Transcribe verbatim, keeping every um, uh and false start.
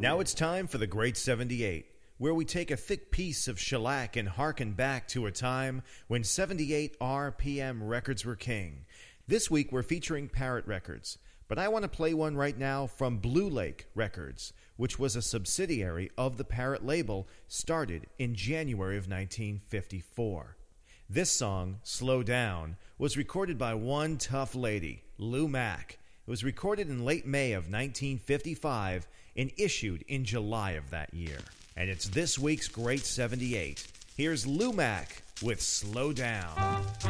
Now it's time for the Great seventy-eight, where we take a thick piece of shellac and harken back to a time when seventy-eight R P M records were king. This week we're featuring Parrot Records, but I want to play one right now from Blue Lake Records, which was a subsidiary of the Parrot label, started in January of nineteen fifty-four. This song, Slow Down, was recorded by one tough lady, Lou Mack. It was recorded in late May of nineteen fifty-five and issued in July of that year. And it's this week's Great seventy-eight. Here's Lou Mack with Slow Down.